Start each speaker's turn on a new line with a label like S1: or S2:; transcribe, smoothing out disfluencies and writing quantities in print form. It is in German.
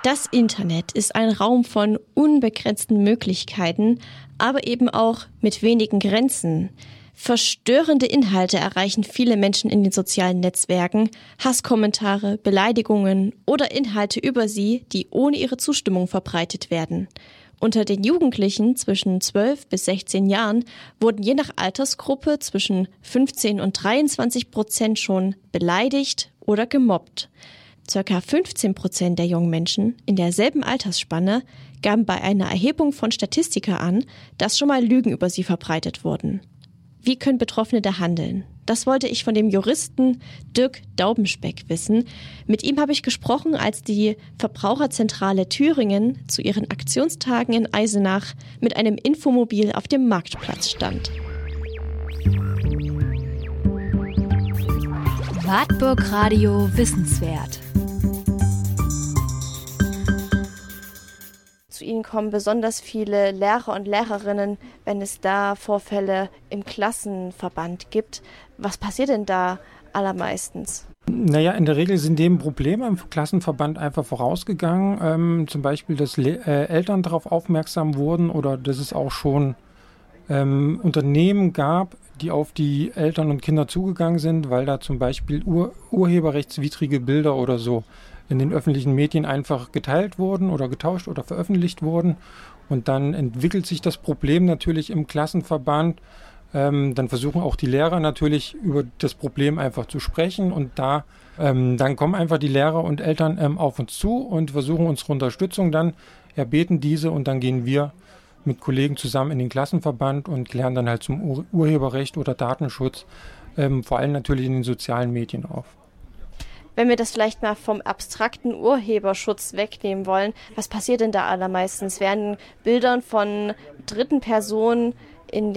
S1: Das Internet ist ein Raum von unbegrenzten Möglichkeiten, aber eben auch mit wenigen Grenzen. Verstörende Inhalte erreichen viele Menschen in den sozialen Netzwerken, Hasskommentare, Beleidigungen oder Inhalte über sie, die ohne ihre Zustimmung verbreitet werden. Unter den Jugendlichen zwischen 12 bis 16 Jahren wurden je nach Altersgruppe zwischen 15 und 23% schon beleidigt oder gemobbt. Circa 15% der jungen Menschen in derselben Altersspanne gaben bei einer Erhebung von Statistika an, dass schon mal Lügen über sie verbreitet wurden. Wie können Betroffene da handeln? Das wollte ich von dem Juristen Dirk Daubenschbeck wissen. Mit ihm habe ich gesprochen, als die Verbraucherzentrale Thüringen zu ihren Aktionstagen in Eisenach mit einem Infomobil auf dem Marktplatz stand.
S2: Wartburg Radio Wissenswert.
S1: Zu Ihnen kommen besonders viele Lehrer und Lehrerinnen, wenn es da Vorfälle im Klassenverband gibt. Was passiert denn da allermeistens?
S3: Naja, in der Regel sind dem Probleme im Klassenverband einfach vorausgegangen. Zum Beispiel, dass Eltern darauf aufmerksam wurden oder dass es auch schon Unternehmen gab, die auf die Eltern und Kinder zugegangen sind, weil da zum Beispiel urheberrechtswidrige Bilder oder so in den öffentlichen Medien einfach geteilt wurden oder getauscht oder veröffentlicht wurden. Und dann entwickelt sich das Problem natürlich im Klassenverband. Dann versuchen auch die Lehrer natürlich über das Problem einfach zu sprechen. Und dann kommen einfach die Lehrer und Eltern auf uns zu und versuchen unsere Unterstützung dann, erbeten diese und dann gehen wir mit Kollegen zusammen in den Klassenverband und klären dann halt zum Urheberrecht oder Datenschutz, vor allem natürlich in den sozialen Medien auf.
S1: Wenn wir das vielleicht mal vom abstrakten Urheberschutz wegnehmen wollen, was passiert denn da allermeistens? Werden Bildern von dritten Personen in